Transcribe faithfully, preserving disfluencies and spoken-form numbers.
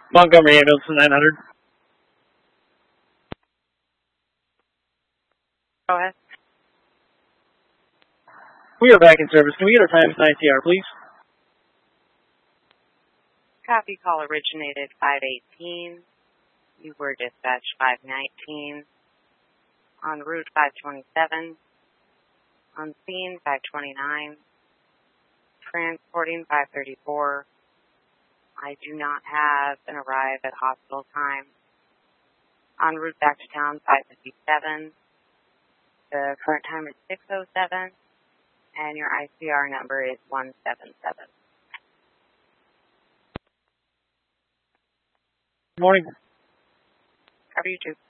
Montgomery ambulance nine hundred. Go ahead. We are back in service. Can we get our times and I T R, please? Copy, call originated five eighteen. You were dispatched five nineteen. En route five twenty-seven. On scene five twenty-nine. Transporting five thirty-four. I do not have an arrive at hospital time. En route back to town five fifty-seven. The current time is six oh seven. And your I C R number is one seven seven. Good morning. Cover you too.